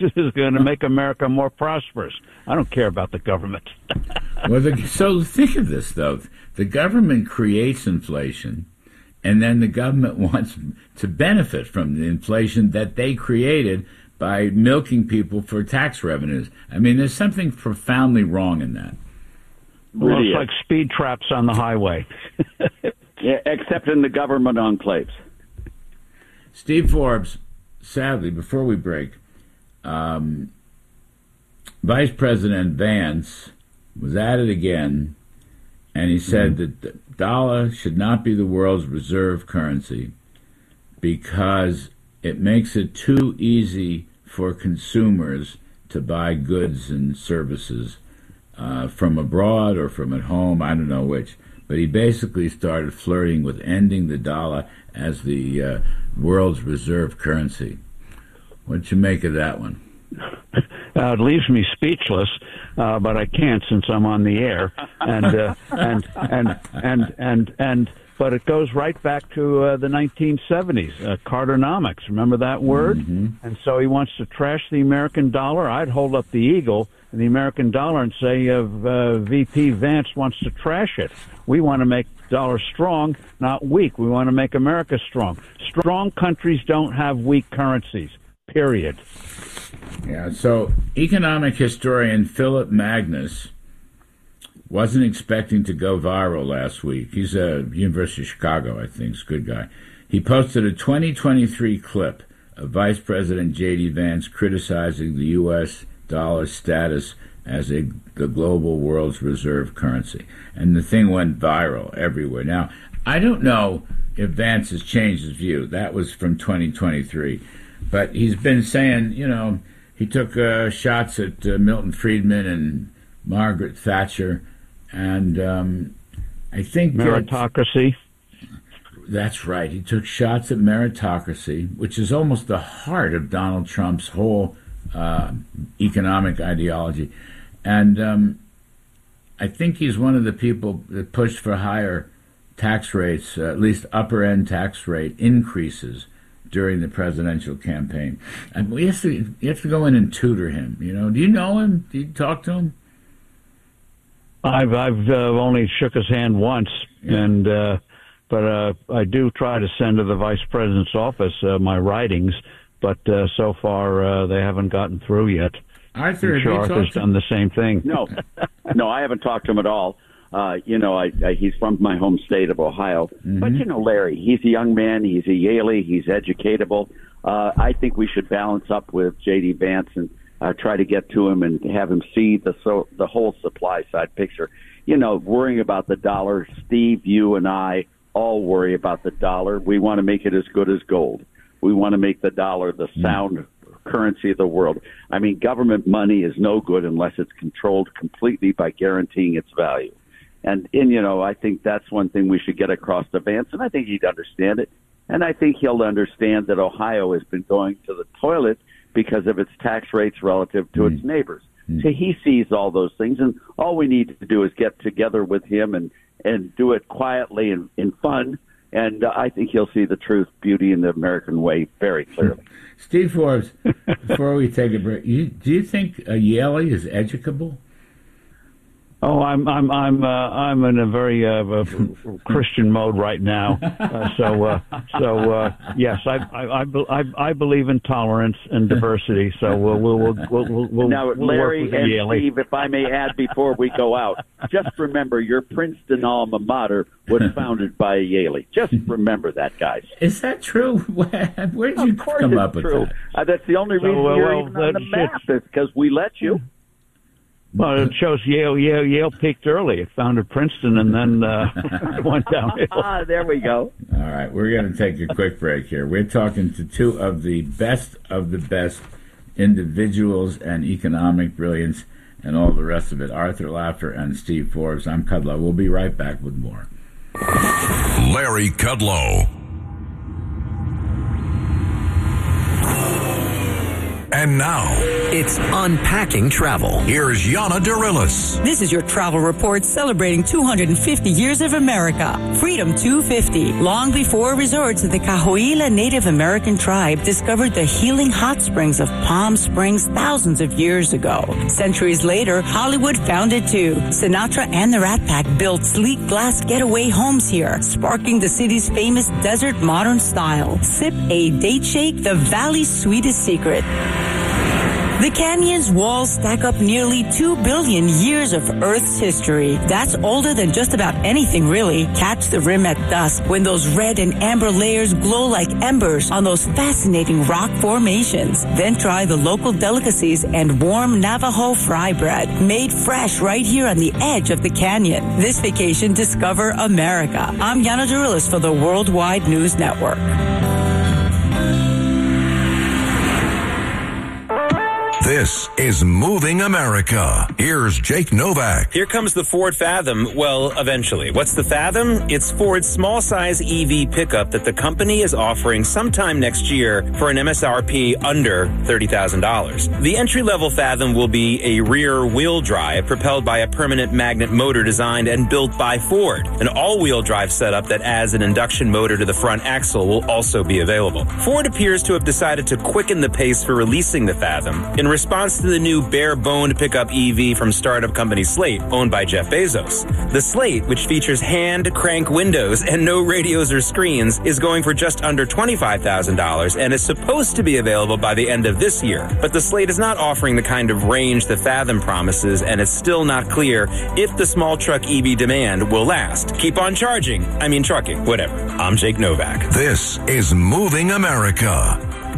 is going to make America more prosperous. I don't care about the government. So think of this, though. The government creates inflation, and then the government wants to benefit from the inflation that they created by milking people for tax revenues. I mean, there's something profoundly wrong in that. Well, it's like speed traps on the highway. Yeah, except in the government enclaves. Steve Forbes, sadly, before we break, Vice President Vance was at it again, and he said that the dollar should not be the world's reserve currency because it makes it too easy for consumers to buy goods and services from abroad or from at home, I don't know which. But he basically started flirting with ending the dollar as the world's reserve currency. What'd you make of that one? It leaves me speechless, but I can't since I'm on the air. But it goes right back to the 1970s, Carternomics. Remember that word? Mm-hmm. And so he wants to trash the American dollar. I'd hold up the eagle and the American dollar and say VP Vance wants to trash it. We want to make the dollar strong, not weak. We want to make America strong. Strong countries don't have weak currencies, period. Yeah, so economic historian Philip Magnus wasn't expecting to go viral last week. He's at University of Chicago, I think. He's a good guy. He posted a 2023 clip of Vice President J.D. Vance criticizing the U.S. dollar status as the global world's reserve currency. And the thing went viral everywhere. Now, I don't know if Vance has changed his view. That was from 2023. But he's been saying, he took shots at Milton Friedman and Margaret Thatcher. And I think meritocracy. That's right. He took shots at meritocracy, which is almost the heart of Donald Trump's whole economic ideology. And I think he's one of the people that pushed for higher tax rates, at least upper-end tax rate increases during the presidential campaign. And you have to go in and tutor him. Do you know him? Do you talk to him? I've only shook his hand once, yeah. But I do try to send to the vice president's office my writings, but so far they haven't gotten through yet. Arthur has done the same thing. No, I haven't talked to him at all. He's from my home state of Ohio. Mm-hmm. But, Larry, he's a young man. He's a Yaley. He's educatable. I think we should balance up with J.D. Vance and try to get to him and have him see the whole supply side picture. Worrying about the dollar, Steve, you and I all worry about the dollar. We want to make it as good as gold. We want to make the dollar the sound currency of the world. I mean, government money is no good unless it's controlled completely by guaranteeing its value. And I think that's one thing we should get across to Vance, and I think he'd understand it. And I think he'll understand that Ohio has been going to the toilet because of its tax rates relative to its neighbors. So he sees all those things, and all we need to do is get together with him and do it quietly and in fun, and I think he'll see the truth, beauty, in the American way very clearly. Steve Forbes, before we take a break, do you think Yaley is educable? Oh, I'm in a very Christian mode right now. Yes, I believe in tolerance and diversity. So we'll now, Larry work with and Yaley. Steve, if I may add before we go out, just remember your Princeton alma mater was founded by Yaley. Just remember that, guys. Is that true? Where did you come up with that? That's the only reason you're even on the map is because we let you. Well, it shows Yale peaked early. It founded Princeton and then went downhill. There we go. All right, we're going to take a quick break here. We're talking to two of the best individuals and economic brilliance and all the rest of it, Arthur Laffer and Steve Forbes. I'm Kudlow. We'll be right back with more. Larry Kudlow. And now, It's Unpacking Travel. here's Yana Dirilis. This is your travel report celebrating 250 years of America. Freedom 250. Long before resorts, the Cahuilla Native American tribe discovered the healing hot springs of Palm Springs thousands of years ago. Centuries later, Hollywood found it too. Sinatra and the Rat Pack built sleek glass getaway homes here, sparking the city's famous desert modern style. Sip a date shake, the valley's sweetest secret. The canyon's walls stack up nearly 2 billion years of Earth's history. That's older than just about anything, really. Catch the rim at dusk when those red and amber layers glow like embers on those fascinating rock formations. Then try the local delicacies and warm Navajo fry bread, made fresh right here on the edge of the canyon. This vacation, discover America. I'm Yana Dirilis for the Worldwide News Network. This is Moving America. Here's Jake Novak. Here comes the Ford Fathom. Well, eventually. What's the Fathom? It's Ford's small-size EV pickup that the company is offering sometime next year for an MSRP under $30,000. The entry-level Fathom will be a rear-wheel drive propelled by a permanent magnet motor designed and built by Ford. An all-wheel drive setup that adds an induction motor to the front axle will also be available. Ford appears to have decided to quicken the pace for releasing the Fathom in response to the new bare-boned pickup EV from startup company Slate, owned by Jeff Bezos. The Slate, which features hand-crank windows and no radios or screens, is going for just under $25,000 and is supposed to be available by the end of this year. But the Slate is not offering the kind of range the Fathom promises, and it's still not clear if the small truck EV demand will last. Keep on charging. I mean trucking, whatever. I'm Jake Novak. This is Moving America.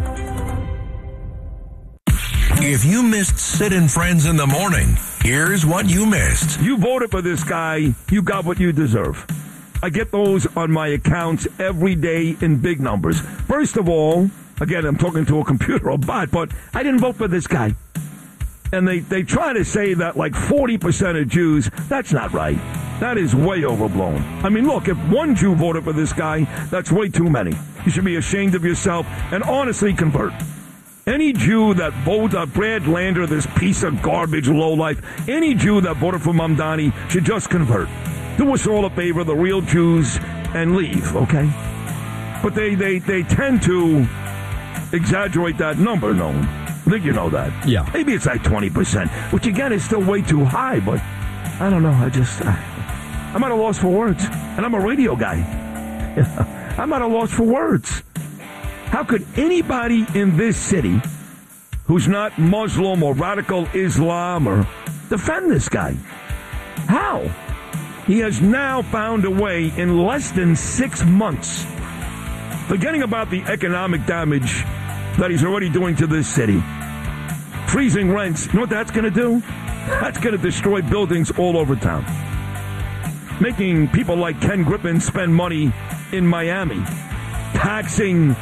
If you missed Sid and Friends in the morning, here's what you missed. You voted for this guy, you got what you deserve. I get those on my accounts every day in big numbers. First of all, again, I'm talking to a computer or bot, but I didn't vote for this guy. And they try to say that like 40% of Jews, that's not right. That is way overblown. I mean, look, if one Jew voted for this guy, that's way too many. You should be ashamed of yourself and honestly convert. Any Jew that voted Brad Lander, this piece of garbage lowlife, any Jew that voted for Mamdani should just convert. Do us all a favor, the real Jews, and leave, okay? But they tend to exaggerate that number, no? I think you know that. Yeah. Maybe it's like 20%, which again is still way too high, but I don't know. I'm at a loss for words, and I'm a radio guy. I'm at a loss for words. How could anybody in this city who's not Muslim or radical Islam or defend this guy? How? He has now found a way in less than 6 months, forgetting about the economic damage that he's already doing to this city. Freezing rents, you know what that's going to do? That's going to destroy buildings all over town. Making people like Ken Griffin spend money in Miami. Taxing.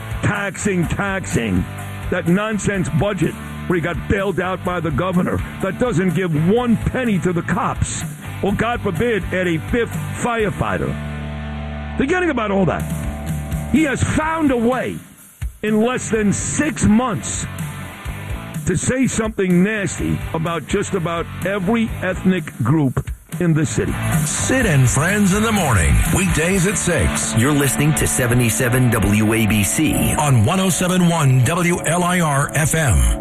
That nonsense budget where he got bailed out by the governor that doesn't give one penny to the cops. Or, God forbid, add a fifth firefighter. Forgetting about all that. He has found a way in less than 6 months to say something nasty about just about every ethnic group in the city. Sid and Friends in the morning, weekdays at 6 You're listening to 77 WABC. on 107.1 WLIR FM.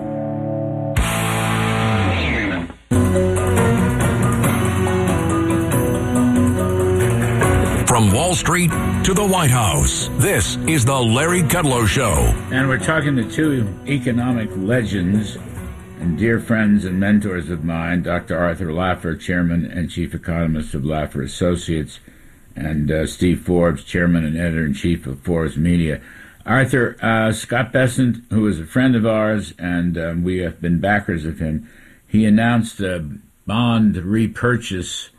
From Wall Street to the White House, this is the Larry Kudlow Show. And we're talking to two economic legends and dear friends and mentors of mine, Dr. Arthur Laffer, Chairman and Chief Economist of Laffer Associates, and Steve Forbes, Chairman and Editor-in-Chief of Forbes Media. Arthur, Scott Bessent, who is a friend of ours, and we have been backers of him, he announced a bond repurchase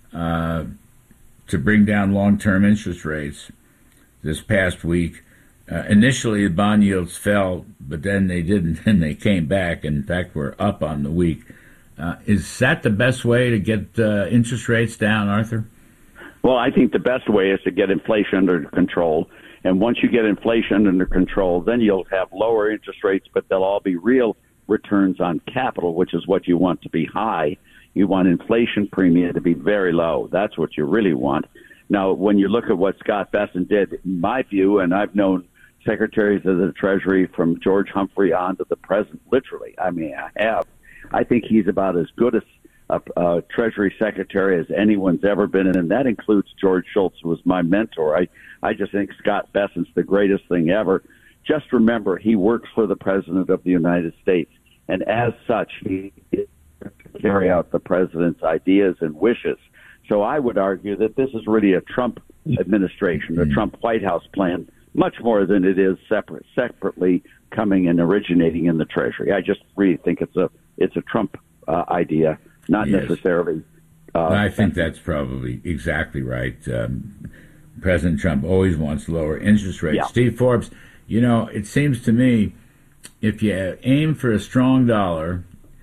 to bring down long-term interest rates this past week. Initially, the bond yields fell, but then they didn't, and they came back. In fact, we're up on the week. Is that the best way to get interest rates down, Arthur? Well, I think the best way is to get inflation under control. And once you get inflation under control, then you'll have lower interest rates, but they'll all be real returns on capital, which is what you want to be high. You want inflation premium to be very low. That's what you really want. Now, when you look at what Scott Bessent did, in my view, and I've known secretaries of the Treasury from George Humphrey on to the present, literally. I mean, I think he's about as good a Treasury Secretary as anyone's ever been, and that includes George Shultz, who was my mentor. I just think Scott Bessent's the greatest thing ever. Just remember, he works for the President of the United States, and as such, he carry out the President's ideas and wishes. So I would argue that this is really a Trump administration, a Trump White House plan, much more than it is separately coming and originating in the Treasury. I just really think it's a Trump idea, not necessarily. I think that's probably exactly right. President Trump always wants lower interest rates. Yeah. Steve Forbes, it seems to me if you aim for a strong dollar,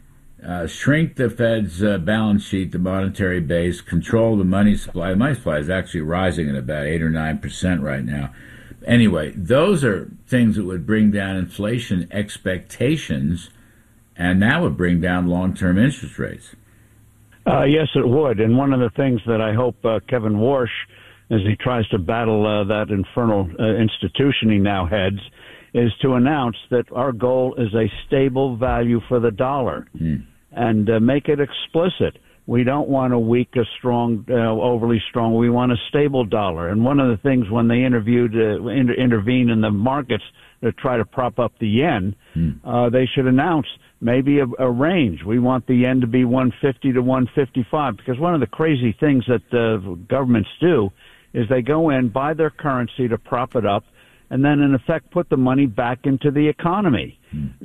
shrink the Fed's balance sheet, the monetary base, control the money supply. The money supply is actually rising at about 8 or 9% right now. Anyway, those are things that would bring down inflation expectations, and that would bring down long-term interest rates. Yes, it would. And one of the things that I hope Kevin Warsh, as he tries to battle that infernal institution he now heads, is to announce that our goal is a stable value for the dollar and make it explicit. We don't want a weak, a strong, overly strong. We want a stable dollar. And one of the things when they intervene in the markets to try to prop up the yen, they should announce maybe a range. We want the yen to be 150 to 155, because one of the crazy things that governments do is they go in, buy their currency to prop it up, and then in effect put the money back into the economy.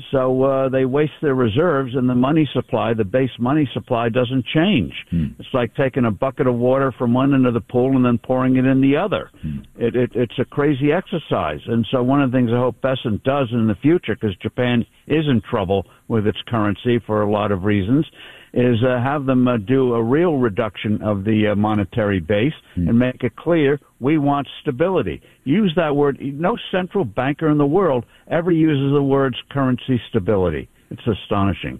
So they waste their reserves, and the money supply, the base money supply, doesn't change. It's like taking a bucket of water from one end of the pool and then pouring it in the other. It's a crazy exercise. And so one of the things I hope Bessent does in the future, because Japan is in trouble with its currency for a lot of reasons, is have them do a real reduction of the monetary base and make it clear we want stability. Use that word. No central banker in the world ever uses the words currency stability. It's astonishing.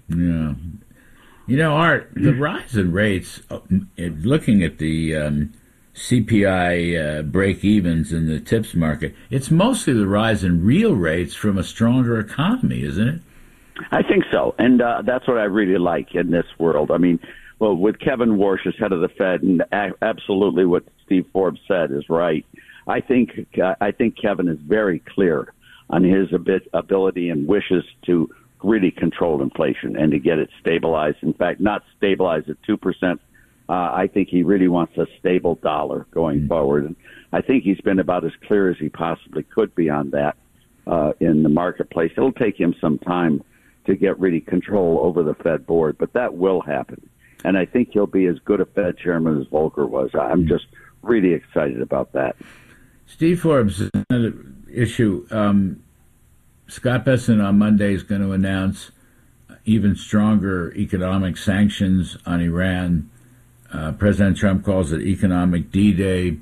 Yeah. Art, the rise in rates, looking at the CPI break-evens in the tips market, it's mostly the rise in real rates from a stronger economy, isn't it? I think so, and that's what I really like in this world. I mean, well, with Kevin Warsh as head of the Fed, and absolutely what Steve Forbes said is right. I think Kevin is very clear on his ability and wishes to really control inflation and to get it stabilized. In fact, not stabilized at 2%. I think he really wants a stable dollar going forward, and I think he's been about as clear as he possibly could be on that in the marketplace. It'll take him some time to get really control over the Fed board, but that will happen. And I think he'll be as good a Fed chairman as Volcker was. I'm just really excited about that. Steve Forbes, another issue. Scott Bessent on Monday is going to announce even stronger economic sanctions on Iran. President Trump calls it economic D-Day.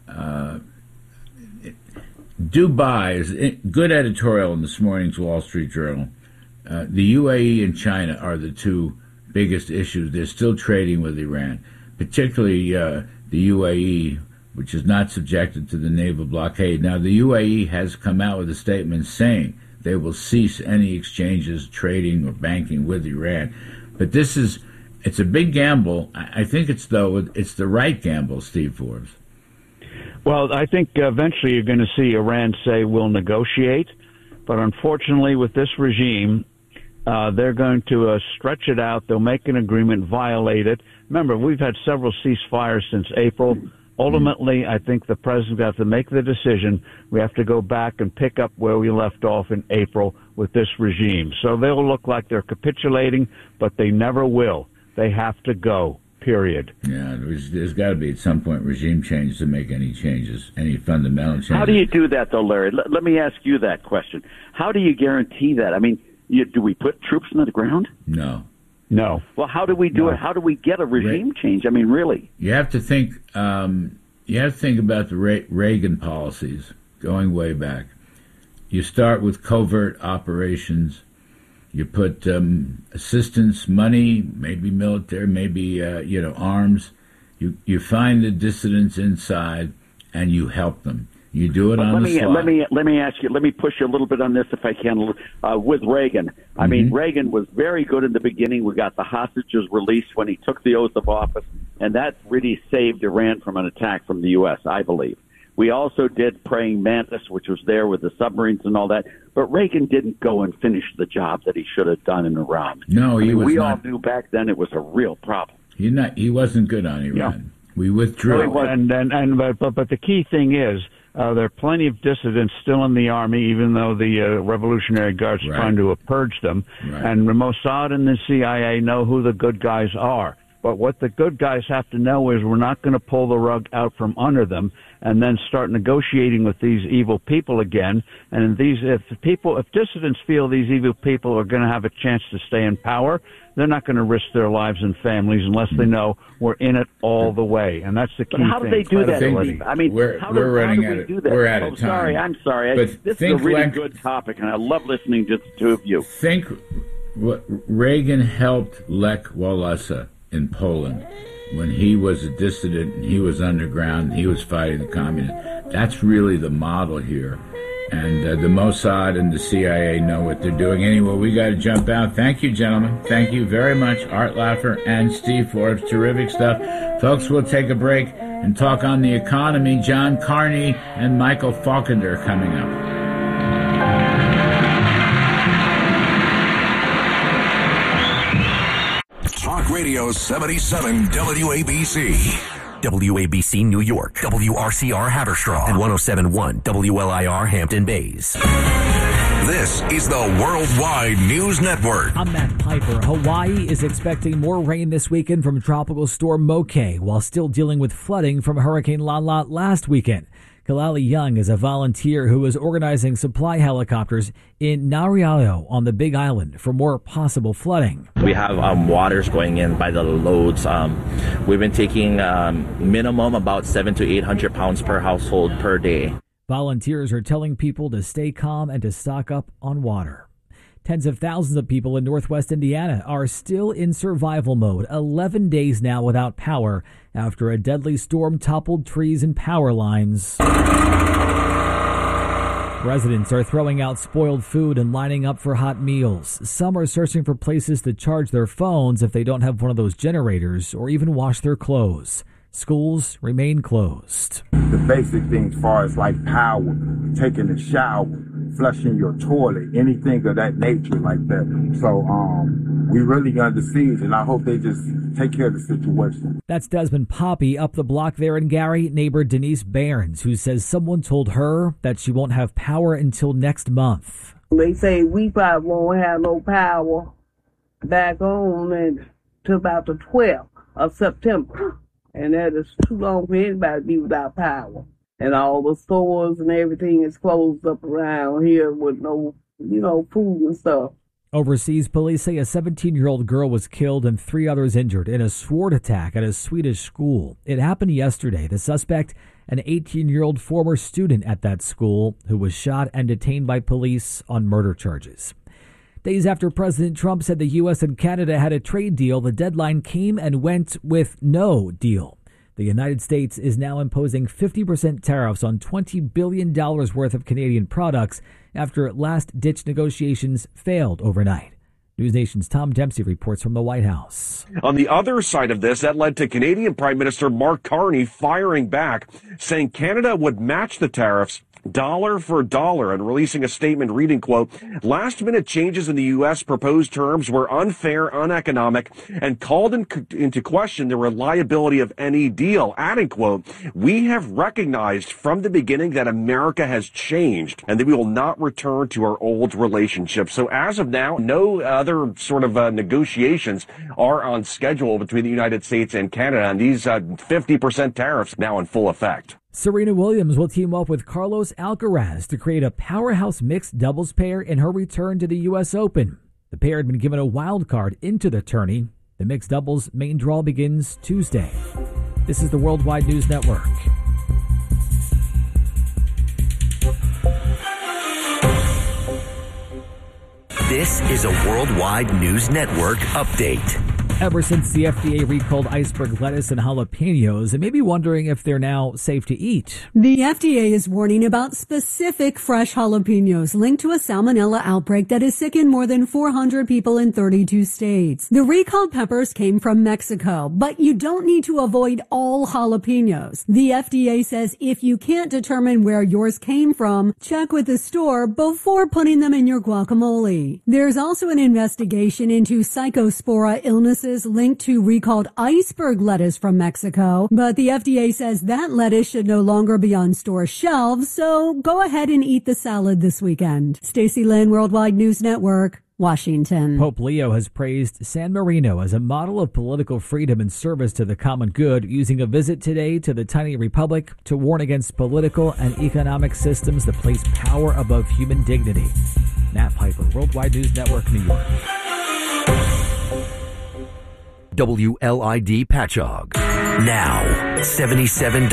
Dubai is good editorial in this morning's Wall Street Journal. The UAE and China are the two biggest issues. They're still trading with Iran, particularly the UAE, which is not subjected to the naval blockade. Now, the UAE has come out with a statement saying they will cease any exchanges, trading, or banking with Iran. But it's a big gamble. I think it's the right gamble, Steve Forbes. Well, I think eventually you're going to see Iran say we'll negotiate. But unfortunately, with this regime, they're going to stretch it out. They'll make an agreement, violate it. Remember, we've had several ceasefires since April. Ultimately, I think the president has to make the decision. We have to go back and pick up where we left off in April with this regime. So they'll look like they're capitulating, but they never will. They have to go, period. Yeah, there's got to be at some point regime changes to make any changes, any fundamental changes. How do you do that, though, Larry? Let me ask you that question. How do you guarantee that? I mean, do we put troops on the ground? No. Well, how do we do it? How do we get a regime change? I mean, really? You have to think. You have to think about the Reagan policies going way back. You start with covert operations. You put assistance, money, maybe military, maybe arms. You find the dissidents inside, and you help them. You do it on the slide. Let me ask you. Let me push you a little bit on this, if I can. With Reagan, I mean, Reagan was very good in the beginning. We got the hostages released when he took the oath of office, and that really saved Iran from an attack from the U.S., I believe. We also did Praying Mantis, which was there with the submarines and all that. But Reagan didn't go and finish the job that he should have done in Iran. No, he was we not. all knew back then it was a real problem. He wasn't good on Iran. Yeah. We withdrew. But the key thing is there are plenty of dissidents still in the army, even though the Revolutionary Guard's trying to purge them. Right. And Mossad and the CIA know who the good guys are. But what the good guys have to know is we're not going to pull the rug out from under them and then start negotiating with these evil people again. And if dissidents feel these evil people are going to have a chance to stay in power, they're not going to risk their lives and families unless they know we're in it all the way. And that's the key thing. How do they do that, Steve? I mean, we're running out of time. We're out of time. I'm sorry. But this is a really good topic, and I love listening to the two of you. Think what Reagan helped Lech Walesa in Poland when he was a dissident and he was underground and he was fighting the communists. That's really the model here. And the Mossad and the CIA know what they're doing. Anyway, we got to jump out. Thank you, gentlemen. Thank you very much, Art Laffer and Steve Forbes. Terrific stuff. Folks, we'll take a break and talk on the economy. John Carney and Michael Faulkner coming up. Talk Radio 77 WABC. WABC New York, WRCR Haverstraw, and 107.1 WLIR Hampton Bays. This is the Worldwide News Network. I'm Matt Piper. Hawaii is expecting more rain this weekend from Tropical Storm Moke, while still dealing with flooding from Hurricane Lala last weekend. Kalali Young is a volunteer who is organizing supply helicopters in Nariao on the Big Island for more possible flooding. We have waters going in by the loads. We've been taking minimum about 700 to 800 pounds per household per day. Volunteers are telling people to stay calm and to stock up on water. Tens of thousands of people in northwest Indiana are still in survival mode, 11 days now without power after a deadly storm toppled trees and power lines. Residents are throwing out spoiled food and lining up for hot meals. Some are searching for places to charge their phones if they don't have one of those generators, or even wash their clothes. Schools remain closed. The basic things as far as like power, taking a shower, flushing your toilet, anything of that nature like that. So we really under siege, and I hope they just take care of the situation. That's Desmond Poppy up the block there in Gary, neighbor Denise Barnes, who says someone told her that she won't have power until next month. They say we probably won't have no power back home until about the 12th of September. And that is too long for anybody to be without power. And all the stores and everything is closed up around here with no, food and stuff. Overseas, police say a 17-year-old girl was killed and 3 others injured in a sword attack at a Swedish school. It happened yesterday. The suspect, an 18-year-old former student at that school, who was shot and detained by police on murder charges. Days after President Trump said the U.S. and Canada had a trade deal, the deadline came and went with no deal. The United States is now imposing 50% tariffs on $20 billion worth of Canadian products after last-ditch negotiations failed overnight. News Nation's Tom Dempsey reports from the White House. On the other side of this, that led to Canadian Prime Minister Mark Carney firing back, saying Canada would match the tariffs dollar for dollar, and releasing a statement reading, quote, last-minute changes in the U.S. proposed terms were unfair, uneconomic, and called into question the reliability of any deal, adding, quote, we have recognized from the beginning that America has changed and that we will not return to our old relationship. So as of now, no other sort of negotiations are on schedule between the United States and Canada, and these 50% tariffs now in full effect. Serena Williams will team up with Carlos Alcaraz to create a powerhouse mixed doubles pair in her return to the U.S. Open. The pair had been given a wild card into the tourney. The mixed doubles main draw begins Tuesday. This is the Worldwide News Network. This is a Worldwide News Network update. Ever since the FDA recalled iceberg lettuce and jalapenos, it may be wondering if they're now safe to eat. The FDA is warning about specific fresh jalapenos linked to a salmonella outbreak that has sickened more than 400 people in 32 states. The recalled peppers came from Mexico, but you don't need to avoid all jalapenos. The FDA says if you can't determine where yours came from, check with the store before putting them in your guacamole. There's also an investigation into Psychospora illnesses linked to recalled iceberg lettuce from Mexico, but the FDA says that lettuce should no longer be on store shelves, so go ahead and eat the salad this weekend. Stacey Lynn, Worldwide News Network, Washington. Pope Leo has praised San Marino as a model of political freedom and service to the common good, using a visit today to the tiny republic to warn against political and economic systems that place power above human dignity. Matt Piper, Worldwide News Network, New York. WLID Patchogue. Now, 77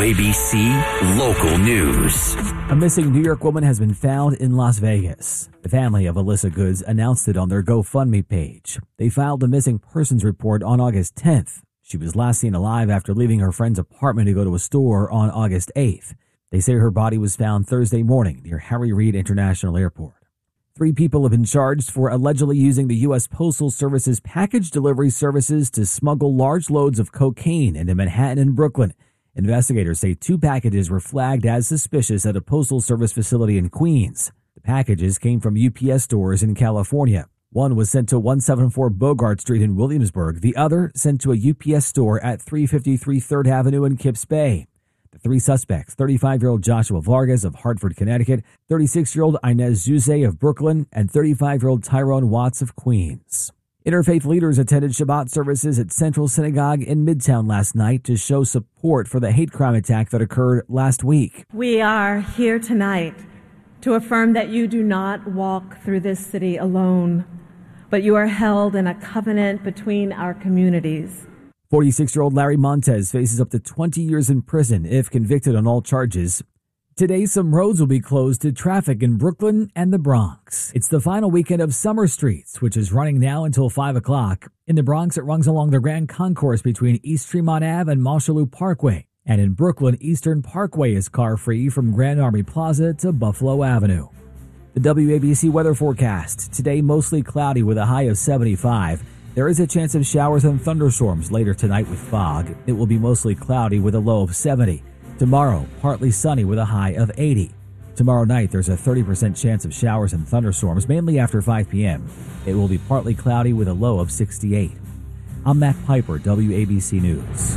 WABC Local News. A missing New York woman has been found in Las Vegas. The family of Alyssa Goods announced it on their GoFundMe page. They filed a missing persons report on August 10th. She was last seen alive after leaving her friend's apartment to go to a store on August 8th. They say her body was found Thursday morning near Harry Reid International Airport. 3 people have been charged for allegedly using the U.S. Postal Service's package delivery services to smuggle large loads of cocaine into Manhattan and Brooklyn. Investigators say 2 packages were flagged as suspicious at a Postal Service facility in Queens. The packages came from UPS stores in California. One was sent to 174 Bogart Street in Williamsburg. The other sent to a UPS store at 353 3rd Avenue in Kips Bay. The 3 suspects, 35-year-old Joshua Vargas of Hartford, Connecticut, 36-year-old Inez Zuze of Brooklyn, and 35-year-old Tyrone Watts of Queens. Interfaith leaders attended Shabbat services at Central Synagogue in Midtown last night to show support for the hate crime attack that occurred last week. We are here tonight to affirm that you do not walk through this city alone, but you are held in a covenant between our communities. 46-year-old Larry Montez faces up to 20 years in prison if convicted on all charges. Today, some roads will be closed to traffic in Brooklyn and the Bronx. It's the final weekend of Summer Streets, which is running now until 5 o'clock. In the Bronx, it runs along the Grand Concourse between East Tremont Ave and Mosholu Parkway. And in Brooklyn, Eastern Parkway is car-free from Grand Army Plaza to Buffalo Avenue. The WABC weather forecast. Today, mostly cloudy with a high of 75. There is a chance of showers and thunderstorms later tonight with fog. It will be mostly cloudy with a low of 70. Tomorrow, partly sunny with a high of 80. Tomorrow night, there's a 30% chance of showers and thunderstorms, mainly after 5 p.m. It will be partly cloudy with a low of 68. I'm Matt Piper, WABC News.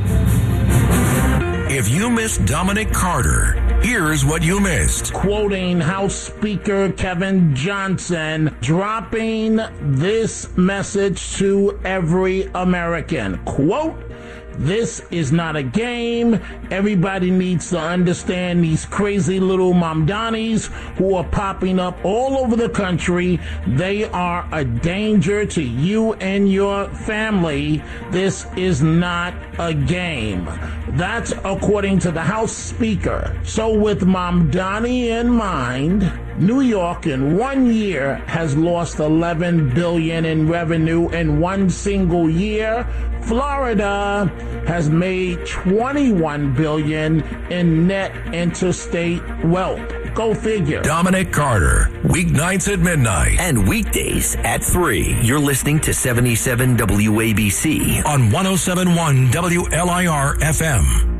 If you missed Dominic Carter, here's what you missed. Quoting House Speaker Kevin Johnson, dropping this message to every American. Quote, "This is not a game. Everybody needs to understand these crazy little Mamdanis who are popping up all over the country. They are a danger to you and your family. This is not a game." That's according to the House Speaker. So with Mamdani in mind, New York in 1 year has lost $11 billion in revenue in one single year. Florida has made $21 billion in net interstate wealth. Go figure. Dominic Carter, weeknights at midnight. And weekdays at 3. You're listening to 77 WABC on 107.1 WLIR FM.